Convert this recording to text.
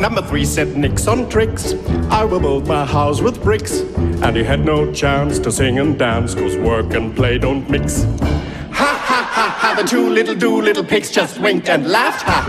Number 3 said nix on tricks, I will build my house with bricks. And he had no chance to sing and dance, 'cause work and play don't mix. Ha ha ha ha, the 2 little pigs just winked and laughed. Ha